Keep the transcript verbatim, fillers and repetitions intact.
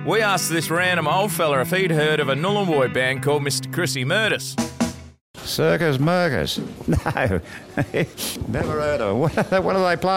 We asked this random old fella if he'd heard of a Nullarbor band called Mister Chrissy Murders. Circus Murkers? No, never heard of it. What, what do they play?